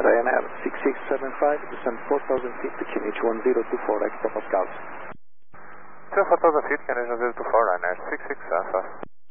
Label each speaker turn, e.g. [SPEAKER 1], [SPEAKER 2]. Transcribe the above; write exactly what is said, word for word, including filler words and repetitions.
[SPEAKER 1] Ryanair six six seven five, descend four thousand feet to Q H one zero two four, X Papa Scout.
[SPEAKER 2] Two four thousand feet, Q H one zero two four, Ryanair six six seven five.